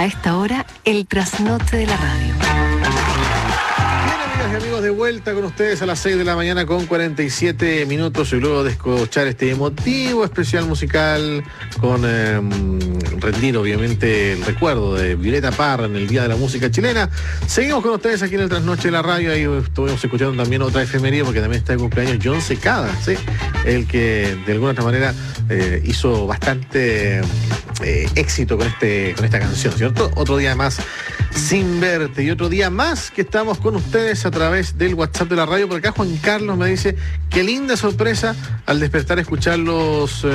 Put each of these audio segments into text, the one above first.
A esta hora, el trasnoche de la radio. Bien, amigas y amigos, de vuelta con ustedes a las 6 de la mañana con 47 minutos y luego de escuchar este emotivo especial musical con rendir obviamente el recuerdo de Violeta Parra en el Día de la Música Chilena. Seguimos con ustedes aquí en el Trasnoche de la Radio. Ahí estuvimos escuchando también otra efemería porque también está de cumpleaños John Secada, ¿sí? El que de alguna otra manera hizo bastante éxito con esta canción, ¿cierto? Otro día más sin verte y otro día más que estamos con ustedes a través del WhatsApp de la radio. Por acá Juan Carlos me dice, qué linda sorpresa al despertar escucharlos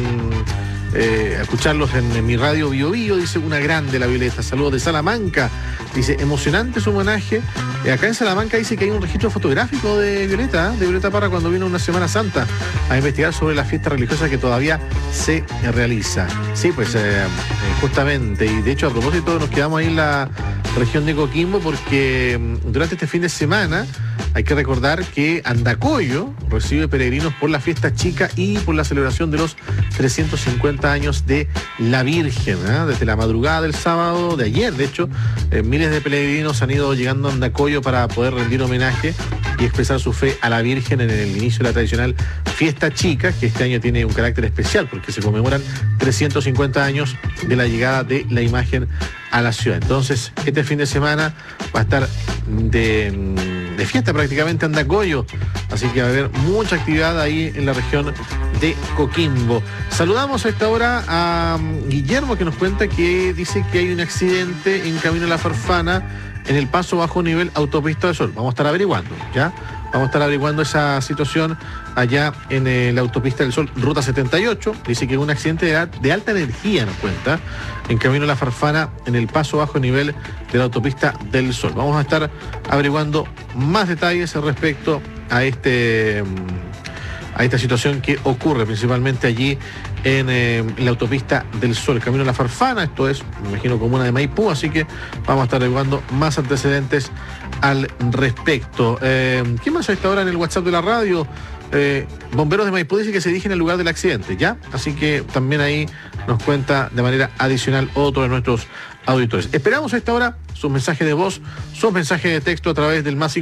en mi radio Bio Bio, dice, una grande la Violeta. Saludos de Salamanca, dice, emocionante su homenaje. Acá en Salamanca dice que hay un registro fotográfico de Violeta Parra cuando vino una Semana Santa a investigar sobre la fiesta religiosa que todavía se realiza. Sí, pues justamente, y de hecho a propósito nos quedamos ahí en la región de Coquimbo porque durante este fin de semana hay que recordar que Andacollo recibe peregrinos por la fiesta chica y por la celebración de los 350 años de la Virgen, ¿eh? Desde la madrugada del sábado de ayer, de hecho, miles de peregrinos han ido llegando a Andacollo para poder rendir homenaje y expresar su fe a la Virgen en el inicio de la tradicional fiesta chica, que este año tiene un carácter especial porque se conmemoran 350 años de la llegada de la imagen a la ciudad. Entonces, este fin de semana va a estar de fiesta prácticamente Andacollo, así que va a haber mucha actividad ahí en la región de Coquimbo. Saludamos a esta hora a Guillermo, que nos cuenta que dice que hay un accidente en camino a La Farfana en el paso bajo nivel Autopista del Sol. Vamos a estar averiguando, ¿ya? Vamos a estar averiguando esa situación allá en la Autopista del Sol, Ruta 78. Dice que es un accidente de alta energía, nos cuenta, en camino a La Farfana, en el paso bajo nivel de la Autopista del Sol. Vamos a estar averiguando más detalles respecto a esta situación que ocurre principalmente allí en la Autopista del Sol, camino a La Farfana. Esto es, me imagino, comuna de Maipú, así que vamos a estar averiguando más antecedentes al respecto. ¿Quién más a esta hora en el WhatsApp de la radio? Bomberos de Maipú dice que se dirigen al lugar del accidente, ¿ya? Así que también ahí nos cuenta de manera adicional otro de nuestros auditores. Esperamos a esta hora sus mensajes de voz, sus mensajes de texto a través del más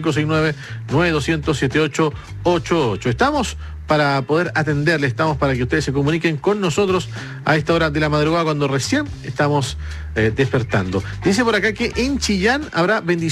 569-9200-7888. Estamos para poder atenderle, estamos para que ustedes se comuniquen con nosotros a esta hora de la madrugada cuando recién estamos despertando. Dice por acá que en Chillán habrá bendiciones